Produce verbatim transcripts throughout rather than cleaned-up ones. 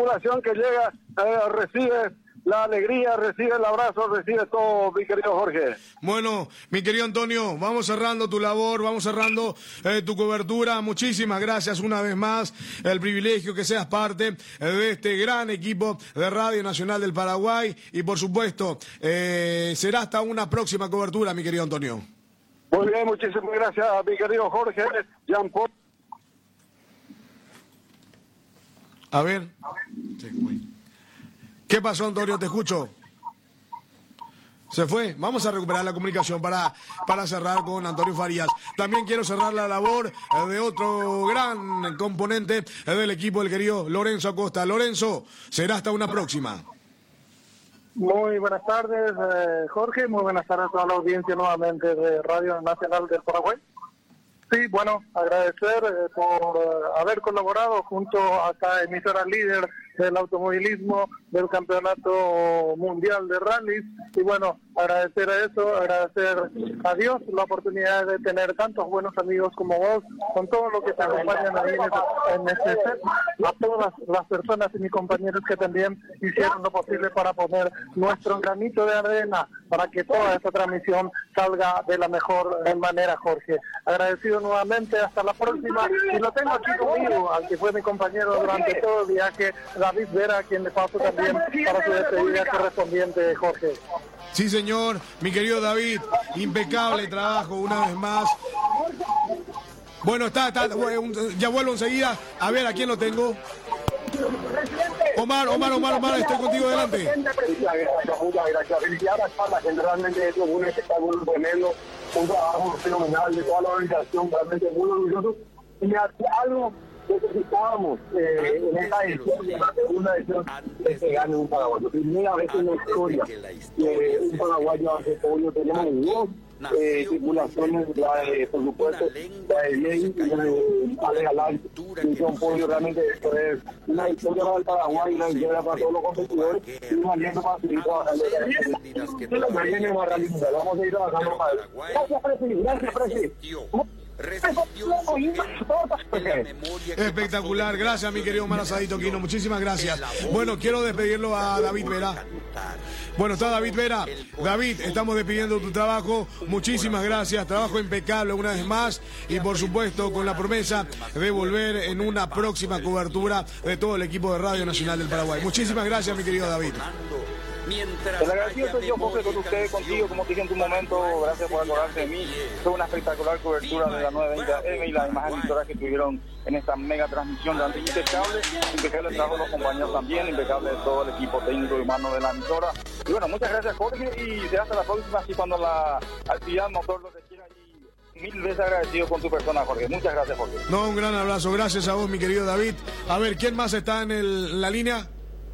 tripulación que llega, eh, recibe la alegría, recibe el abrazo, recibe todo, mi querido Jorge. Bueno, mi querido Antonio, vamos cerrando tu labor, vamos cerrando eh, tu cobertura. Muchísimas gracias una vez más, el privilegio que seas parte eh, de este gran equipo de Radio Nacional del Paraguay y por supuesto, eh, será hasta una próxima cobertura, mi querido Antonio. Muy bien, muchísimas gracias, mi querido Jorge. Jean Paul. A ver. ¿Qué pasó, Antonio? Te escucho. Se fue. Vamos a recuperar la comunicación para, para cerrar con Antonio Farías. También quiero cerrar la labor eh, de otro gran componente eh, del equipo, el querido Lorenzo Acosta. Lorenzo, será hasta una próxima. Muy buenas tardes, eh, Jorge. Muy buenas tardes a toda la audiencia nuevamente de Radio Nacional del Paraguay. Sí, bueno, agradecer eh, por eh, haber colaborado junto a esta emisora líder del automovilismo del Campeonato Mundial de Rallys y bueno, agradecer a eso, agradecer a Dios la oportunidad de tener tantos buenos amigos como vos, con todo lo que te acompañan ahí en, ese, en este set, a todas las personas y mis compañeros que también hicieron lo posible para poner nuestro granito de arena para que toda esta transmisión salga de la mejor manera, Jorge. Agradecido nuevamente, hasta la próxima, y lo tengo aquí conmigo, al que fue mi compañero durante todo el viaje, David Vera, a quien le paso también para su despedida correspondiente, Jorge. Sí, señor, mi querido David, impecable trabajo una vez más. Bueno, está, está, ya vuelvo enseguida. A ver, ¿a quién lo tengo? Omar, Omar, Omar, Omar, estoy contigo delante. Muchas gracias. Felicidades a la gente, realmente es un espectáculo tremendo, un trabajo fenomenal de toda la organización, realmente muy orgulloso. Y algo necesitábamos eh, en esta edición, en la segunda edición, de que gane un paraguayo. Primera vez en la historia que un paraguayo hace podio. Tenemos dos eh, tripulaciones, la de, por supuesto, la de Bien y la de Ale Galán, y un podio. Realmente esto es una victoria para el Paraguay, una victoria para todos los competidores y un aliento para seguir trabajando. Vamos a ir trabajando para él. Gracias, Presi. Gracias, Presi. Espectacular, gracias mi querido Omar Asadito Quino, muchísimas gracias. Bueno, quiero despedirlo a David Vera. Bueno, está David Vera. David, estamos despidiendo tu trabajo, muchísimas gracias, trabajo impecable una vez más y por supuesto con la promesa de volver en una próxima cobertura de todo el equipo de Radio Nacional del Paraguay. Muchísimas gracias mi querido David. El agradecido soy yo, Jorge, con usted, contigo, como te dije en tu momento, gracias por acordarse de mí. Fue una espectacular cobertura de la nueve veinte M y las imágenes victorias que tuvieron en esta mega transmisión de impecable, impecable el trabajo de los compañeros también, impecable de todo el equipo técnico y humano de la emisora. Y bueno, muchas gracias, Jorge, y será hasta la próxima, así cuando la actividad motor lo requiera. Mil veces agradecido con tu persona, Jorge. Muchas gracias, Jorge. No, un gran abrazo, gracias a vos, mi querido David. A ver, ¿quién más está en, el, en la línea?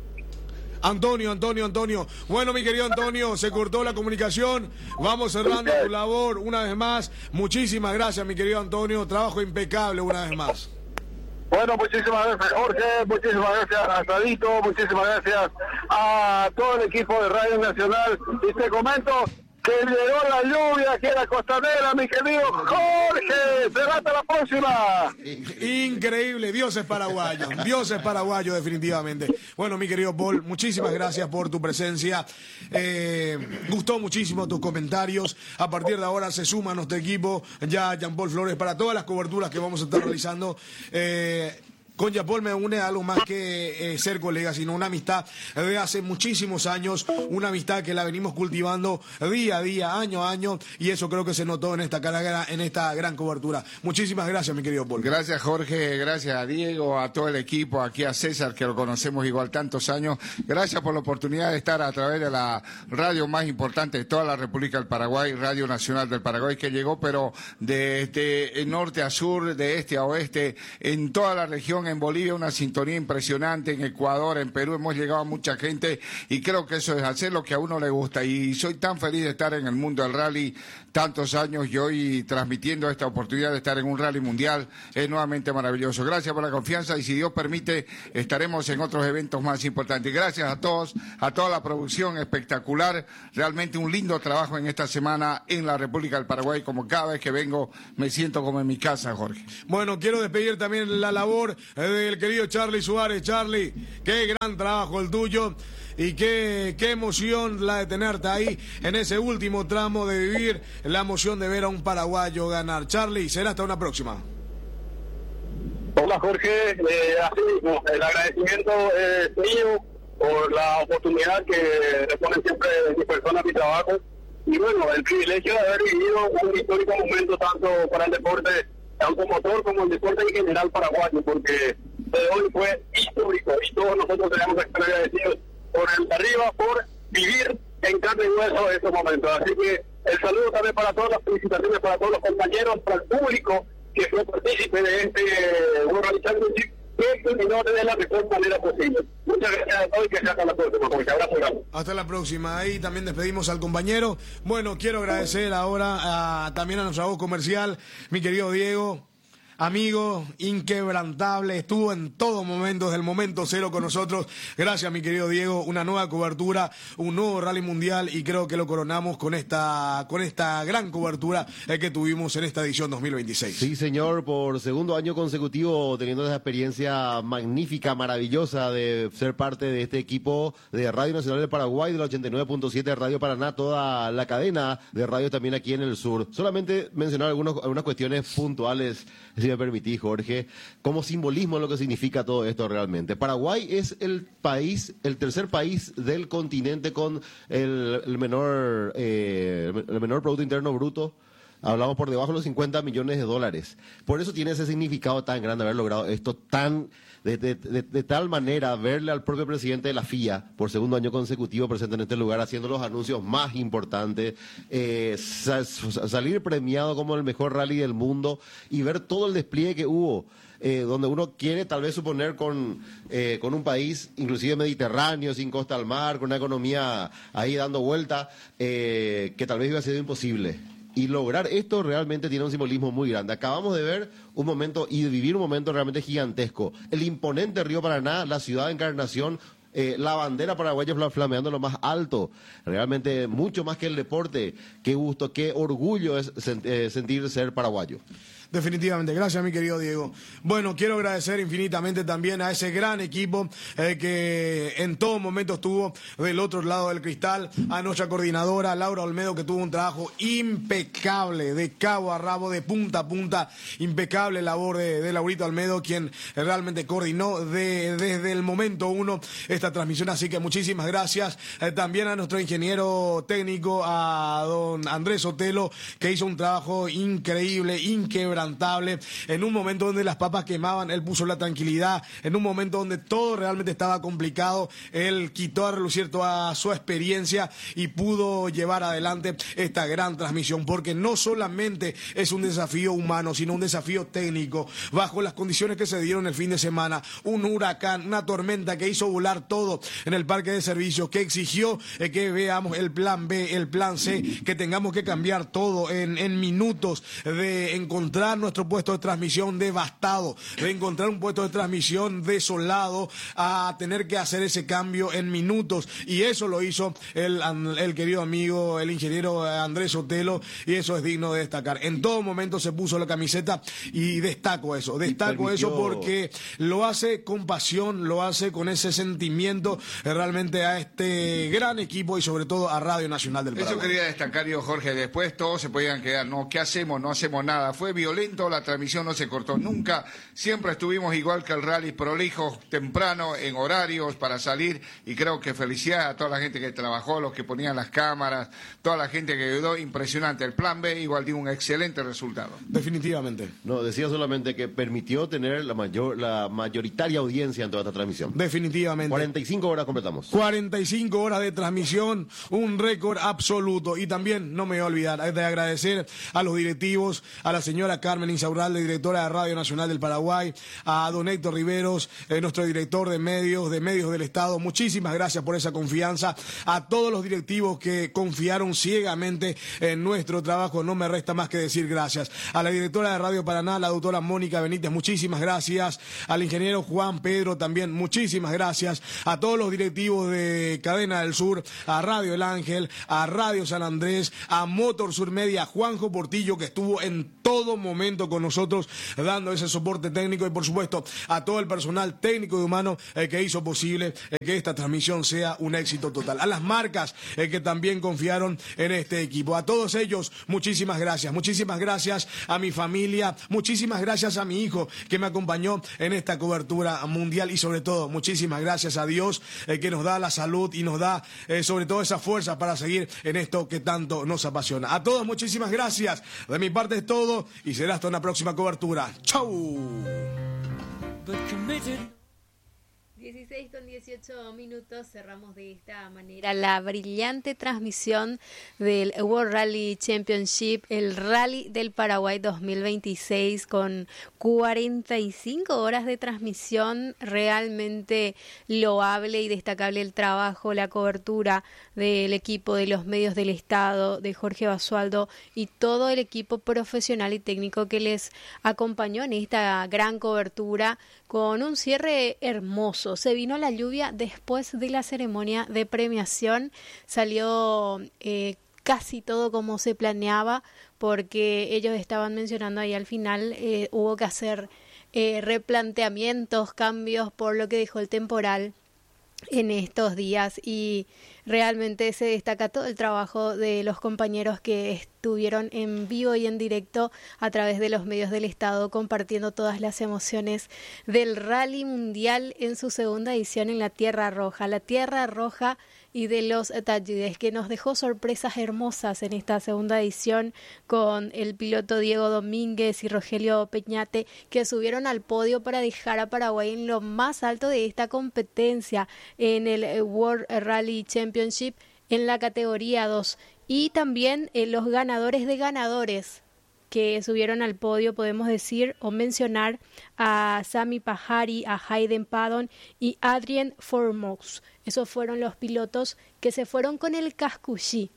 Antonio, Antonio, Antonio. Bueno, mi querido Antonio, se cortó la comunicación. Vamos cerrando tu labor una vez más. Muchísimas gracias, mi querido Antonio. Trabajo impecable una vez más. Bueno, muchísimas gracias, Jorge. Muchísimas gracias a Sadito. Muchísimas gracias a todo el equipo de Radio Nacional. Y te comento que llegó la lluvia aquí en la costanera, mi querido Jorge. Será hasta la próxima. Increíble, Dios es paraguayo, Dios es paraguayo definitivamente. Bueno, mi querido Paul, muchísimas gracias por tu presencia. Eh, gustó muchísimo tus comentarios. A partir de ahora se suma a nuestro equipo ya Jean Paul Flores para todas las coberturas que vamos a estar realizando. Eh, Con Jean Paul me une algo más que eh, ser colega, sino una amistad de hace muchísimos años, una amistad que la venimos cultivando día a día, año a año, y eso creo que se notó en esta carrera, en esta gran cobertura. Muchísimas gracias, mi querido Paul. Gracias, Jorge, gracias a Diego, a todo el equipo, aquí a César, que lo conocemos igual tantos años. Gracias por la oportunidad de estar a través de la radio más importante de toda la República del Paraguay, Radio Nacional del Paraguay, que llegó, pero desde norte a sur, de este a oeste, en toda la región. En Bolivia una sintonía impresionante, en Ecuador, en Perú hemos llegado a mucha gente y creo que eso es hacer lo que a uno le gusta y soy tan feliz de estar en el mundo del rally tantos años y hoy transmitiendo esta oportunidad de estar en un rally mundial es nuevamente maravilloso. Gracias por la confianza y si Dios permite estaremos en otros eventos más importantes. Gracias a todos, a toda la producción espectacular, realmente un lindo trabajo en esta semana en la República del Paraguay, como cada vez que vengo me siento como en mi casa, Jorge. Bueno, quiero despedir también la labor del querido Charly Suárez. Charly, qué gran trabajo el tuyo. Y qué, qué emoción la de tenerte ahí en ese último tramo, de vivir la emoción de ver a un paraguayo ganar. Charly, será hasta una próxima. Hola Jorge, eh, así mismo, el agradecimiento es mío por la oportunidad que le ponen siempre mi persona a mi trabajo. Y bueno, el privilegio de haber vivido un histórico momento tanto para el deporte automotor como el deporte en general paraguayo, porque de hoy fue histórico y todos nosotros tenemos que estar agradecidos por el de arriba, por vivir en carne y hueso estos momentos. Así que el saludo también para todas las felicitaciones, para todos los compañeros, para el público que fue partícipe de este World Championship, que terminó de la mejor manera posible. Muchas gracias a todos y que sea hasta la próxima. Porque abrazo grande. Hasta la próxima. Ahí también despedimos al compañero. Bueno, quiero agradecer ahora a, también a nuestra voz comercial, mi querido Diego. Amigo inquebrantable, estuvo en todo momento, desde el momento cero con nosotros. Gracias, mi querido Diego. Una nueva cobertura, un nuevo rally mundial, y creo que lo coronamos con esta con esta gran cobertura que tuvimos en esta edición dos mil veintiséis. Sí, señor, por segundo año consecutivo teniendo esa experiencia magnífica, maravillosa de ser parte de este equipo de Radio Nacional del Paraguay, de la ochenta y nueve punto siete de Radio Paraná, toda la cadena de radio también aquí en el sur. Solamente mencionar algunos, algunas cuestiones puntuales, si me permitís, Jorge, como simbolismo de lo que significa todo esto realmente. Paraguay es el país, el tercer país del continente con el, el menor eh, el menor Producto Interno Bruto. Hablamos por debajo de los cincuenta millones de dólares. Por eso tiene ese significado tan grande haber logrado esto tan de, de, de, de tal manera, verle al propio presidente de la F I A por segundo año consecutivo presente en este lugar, haciendo los anuncios más importantes, eh, sa salir premiado como el mejor rally del mundo y ver todo el despliegue que hubo. Eh, donde uno quiere tal vez suponer con, eh, con un país inclusive mediterráneo, sin costa al mar, con una economía ahí dando vuelta, eh, que tal vez iba a ser imposible. Y lograr esto realmente tiene un simbolismo muy grande. Acabamos de ver un momento y de vivir un momento realmente gigantesco. El imponente Río Paraná, la ciudad de Encarnación, eh, la bandera paraguaya flameando lo más alto. Realmente mucho más que el deporte. Qué gusto, qué orgullo es sent eh, sentir ser paraguayo. Definitivamente, gracias mi querido Diego. Bueno, quiero agradecer infinitamente también a ese gran equipo eh, que en todo momento estuvo del otro lado del cristal, a nuestra coordinadora Laura Olmedo, que tuvo un trabajo impecable, de cabo a rabo, de punta a punta, impecable labor de, de Laurita Olmedo, quien realmente coordinó de, desde el momento uno esta transmisión, así que muchísimas gracias. Eh, también a nuestro ingeniero técnico, a don Andrés Otelo, que hizo un trabajo increíble, inquebrantable. En un momento donde las papas quemaban, él puso la tranquilidad. En un momento donde todo realmente estaba complicado, él quitó a relucir toda su experiencia y pudo llevar adelante esta gran transmisión, porque no solamente es un desafío humano, sino un desafío técnico, bajo las condiciones que se dieron el fin de semana. Un huracán, una tormenta que hizo volar todo en el parque de servicios, que exigió eh, que veamos el plan B, el plan C, que tengamos que cambiar todo en, en minutos, de encontrar nuestro puesto de transmisión devastado, de encontrar un puesto de transmisión desolado, a tener que hacer ese cambio en minutos, y eso lo hizo el, el querido amigo, el ingeniero Andrés Otelo, y eso es digno de destacar. En todo momento se puso la camiseta y destaco eso, destaco permitió... eso porque lo hace con pasión, lo hace con ese sentimiento realmente a este gran equipo y sobre todo a Radio Nacional del Paraguay. Eso quería destacar yo, Jorge, después todos se podían quedar, no, ¿qué hacemos? No hacemos nada, fue violento. La transmisión no se cortó nunca, siempre estuvimos igual que el rally, prolijos, temprano, en horarios para salir, y creo que felicidades a toda la gente que trabajó, los que ponían las cámaras, toda la gente que ayudó, impresionante. El plan B igual dio un excelente resultado. Definitivamente. No, decía solamente que permitió tener la mayor, la mayoritaria audiencia en toda esta transmisión. Definitivamente. cuarenta y cinco horas completamos. cuarenta y cinco horas de transmisión, un récord absoluto. Y también no me voy a olvidar de agradecer a los directivos, a la señora Carmen Insaurralde, directora de Radio Nacional del Paraguay, a don Héctor Riveros, eh, nuestro director de medios, de medios del Estado. Muchísimas gracias por esa confianza. A todos los directivos que confiaron ciegamente en nuestro trabajo, no me resta más que decir gracias. A la directora de Radio Paraná, la doctora Mónica Benítez, muchísimas gracias. Al ingeniero Juan Pedro también, muchísimas gracias. A todos los directivos de Cadena del Sur, a Radio El Ángel, a Radio San Andrés, a Motor Sur Media, a Juanjo Portillo, que estuvo en todo todo momento con nosotros, dando ese soporte técnico y por supuesto a todo el personal técnico y humano eh, que hizo posible eh, que esta transmisión sea un éxito total. A las marcas eh, que también confiaron en este equipo. A todos ellos, muchísimas gracias. Muchísimas gracias a mi familia. Muchísimas gracias a mi hijo que me acompañó en esta cobertura mundial y sobre todo, muchísimas gracias a Dios eh, que nos da la salud y nos da eh, sobre todo esa fuerza para seguir en esto que tanto nos apasiona. A todos, muchísimas gracias. De mi parte es todo y será hasta una próxima cobertura. ¡Chau! dieciséis con dieciocho minutos, cerramos de esta manera la brillante transmisión del World Rally Championship, el Rally del Paraguay dos mil veintiséis, con cuarenta y cinco horas de transmisión. Realmente loable y destacable el trabajo, la cobertura del equipo de los medios del Estado, de Jorge Basualdo y todo el equipo profesional y técnico que les acompañó en esta gran cobertura, con un cierre hermoso. Se vino la lluvia después de la ceremonia de premiación, salió eh, casi todo como se planeaba, porque ellos estaban mencionando ahí al final, eh, hubo que hacer eh, replanteamientos, cambios por lo que dejó el temporal en estos días, y realmente se destaca todo el trabajo de los compañeros que estuvieron en vivo y en directo a través de los medios del Estado, compartiendo todas las emociones del Rally Mundial en su segunda edición en la Tierra Roja. La Tierra Roja y de los Tallides, que nos dejó sorpresas hermosas en esta segunda edición, con el piloto Diego Domínguez y Rogelio Peñate, que subieron al podio para dejar a Paraguay en lo más alto de esta competencia en el World Rally Championship en la categoría dos, y también eh, los ganadores de ganadores que subieron al podio, podemos decir o mencionar a Sami Pajari, a Hayden Paddon y Adrien Foremost. Esos fueron los pilotos que se fueron con el cascuchí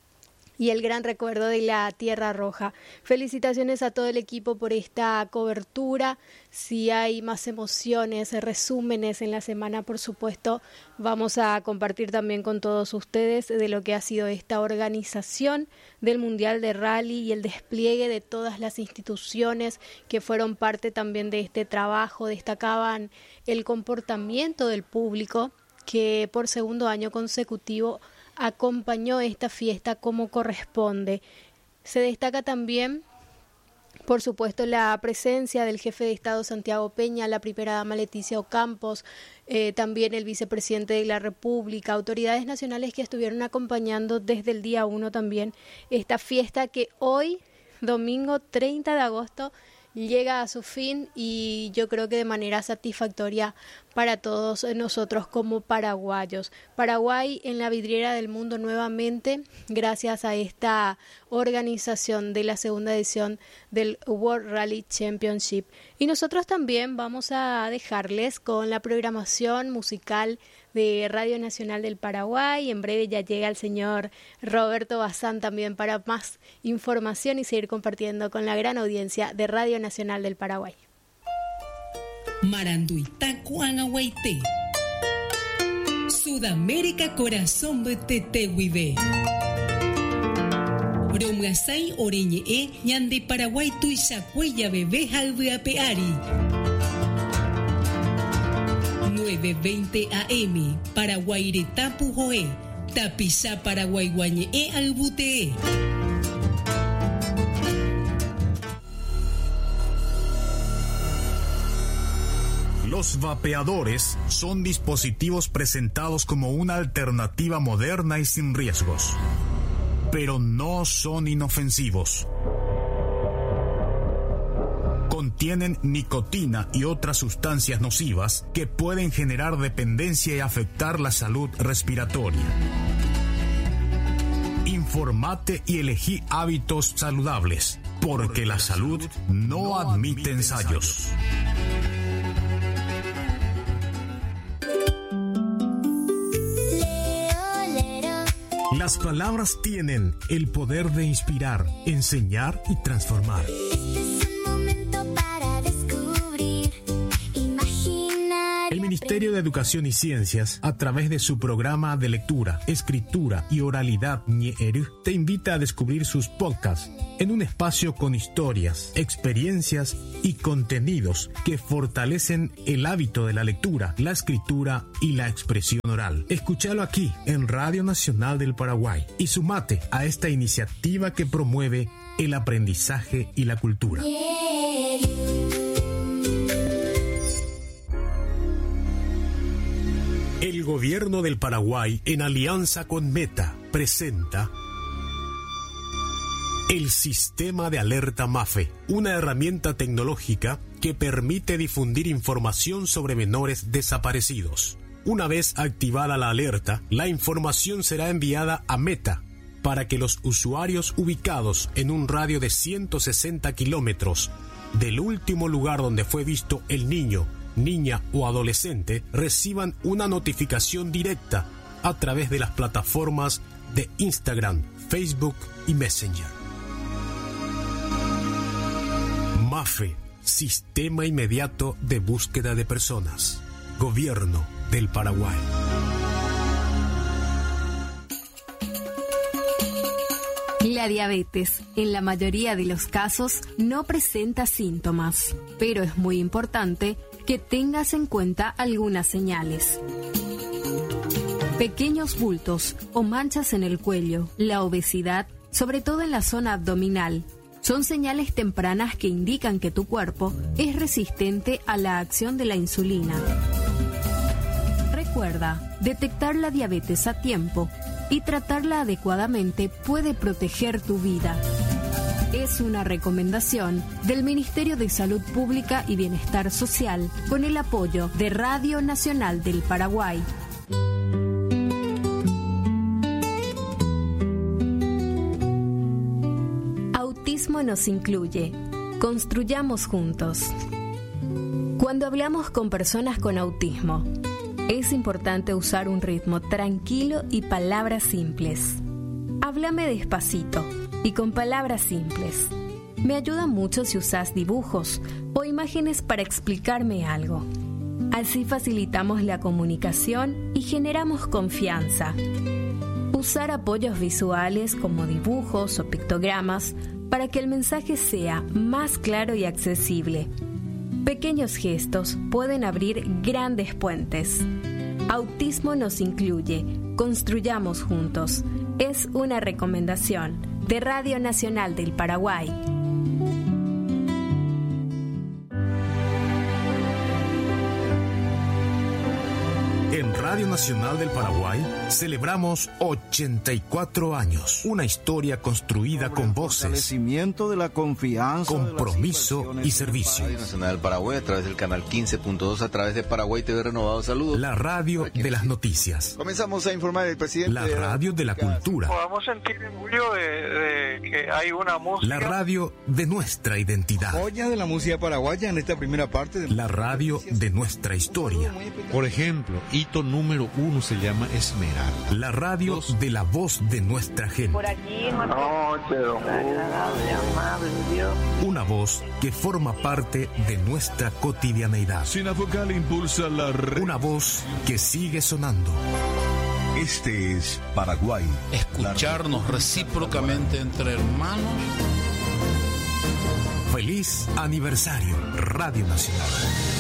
y el gran recuerdo de la Tierra Roja. Felicitaciones a todo el equipo por esta cobertura. Si hay más emociones, resúmenes en la semana, por supuesto, vamos a compartir también con todos ustedes de lo que ha sido esta organización del Mundial de Rally y el despliegue de todas las instituciones que fueron parte también de este trabajo. Destacaban el comportamiento del público, que por segundo año consecutivo acompañó esta fiesta como corresponde. Se destaca también, por supuesto, la presencia del jefe de Estado Santiago Peña, la primera dama Leticia Ocampos, eh, también el vicepresidente de la República, autoridades nacionales que estuvieron acompañando desde el día uno también esta fiesta, que hoy, domingo treinta de agosto, llega a su fin, y yo creo que de manera satisfactoria para todos nosotros como paraguayos. Paraguay en la vidriera del mundo nuevamente, gracias a esta organización de la segunda edición del World Rally Championship. Y nosotros también vamos a dejarles con la programación musical de Radio Nacional del Paraguay. En breve ya llega el señor Roberto Bazán también para más información y seguir compartiendo con la gran audiencia de Radio Nacional del Paraguay. Maranduita Cuangahuayte, Sudamérica Corazón de Tetehuide, Romgasay Oreñe E, Ñande Paraguay Tuisacuella Bebé Jalveapeari. nueve veinte A M, Paraguaireta Pujoe, Tapizá Paraguay Guañe E Albutee. Los vapeadores son dispositivos presentados como una alternativa moderna y sin riesgos, pero no son inofensivos. Contienen nicotina y otras sustancias nocivas que pueden generar dependencia y afectar la salud respiratoria. Informate y elegí hábitos saludables, porque la salud no admite ensayos. Las palabras tienen el poder de inspirar, enseñar y transformar. El Ministerio Ministerio de Educación y Ciencias, a través de su programa de lectura, escritura y oralidad Ñeeru, te invita a descubrir sus podcasts en un espacio con historias, experiencias y contenidos que fortalecen el hábito de la lectura, la escritura y la expresión oral. Escúchalo aquí en Radio Nacional del Paraguay y sumate a esta iniciativa que promueve el aprendizaje y la cultura. El gobierno del Paraguay, en alianza con Meta, presenta el Sistema de Alerta MAFE, una herramienta tecnológica que permite difundir información sobre menores desaparecidos. Una vez activada la alerta, la información será enviada a Meta para que los usuarios ubicados en un radio de ciento sesenta kilómetros del último lugar donde fue visto el niño, niña o adolescente reciban una notificación directa a través de las plataformas de Instagram, Facebook y Messenger. MAFE, Sistema Inmediato de Búsqueda de Personas. Gobierno del Paraguay. La diabetes, en la mayoría de los casos, no presenta síntomas, pero es muy importante que tengas en cuenta algunas señales. Pequeños bultos o manchas en el cuello, la obesidad, sobre todo en la zona abdominal, son señales tempranas que indican que tu cuerpo es resistente a la acción de la insulina. Recuerda, detectar la diabetes a tiempo y tratarla adecuadamente puede proteger tu vida. Es una recomendación del Ministerio de Salud Pública y Bienestar Social con el apoyo de Radio Nacional del Paraguay. Autismo nos incluye. Construyamos juntos. Cuando hablamos con personas con autismo, es importante usar un ritmo tranquilo y palabras simples. Háblame despacito y con palabras simples. Me ayuda mucho si usas dibujos o imágenes para explicarme algo. Así facilitamos la comunicación y generamos confianza. Usar apoyos visuales como dibujos o pictogramas para que el mensaje sea más claro y accesible. Pequeños gestos pueden abrir grandes puentes. Autismo nos incluye. Construyamos juntos. Es una recomendación de Radio Nacional del Paraguay. En Radio Nacional del Paraguay celebramos ochenta y cuatro años. Una historia construida con voces, fortalecimiento de la confianza, compromiso y servicio. Radio Nacional del Paraguay a través del canal quince punto dos, a través de Paraguay T V Renovado. Saludos. La radio de las noticias. Comenzamos a informar el presidente. La radio de la cultura. Podamos sentir orgullo de, de que hay una música. La radio de nuestra identidad. Joya de la música paraguaya en esta primera parte. De... La radio de nuestra historia. Por ejemplo, hito número uno se llama Esmeralda. La radio Dos. de la voz de nuestra gente. Por aquí, noche, agradable, amable, Dios. Una voz que forma parte de nuestra cotidianeidad. Sinafocal impulsa la red. Una voz que sigue sonando. Este es Paraguay. Escucharnos recíprocamente entre hermanos. Feliz aniversario, Radio Nacional.